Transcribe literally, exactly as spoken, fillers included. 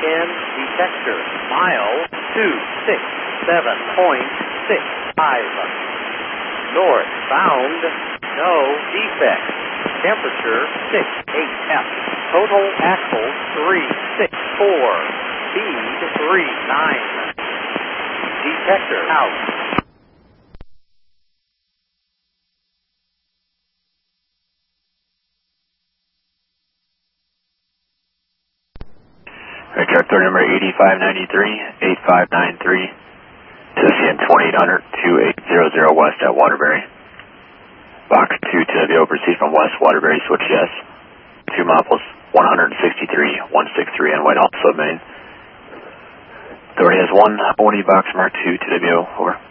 in detector. Mile two six seven point six five. Northbound, no defect. Temperature six eight F. Total axle three six four. Speed three nine. Detector out. Aircraft door number eighty-five ninety-three, eighty-five ninety-three, to C N twenty-eight hundred, twenty-eight hundred west at Waterbury. Box two T W O, proceed from west, Waterbury, switch yes. two miles, one sixty-three, one sixty-three, and Whitehall, submain. Authority has one, one E box mark two T W O, over.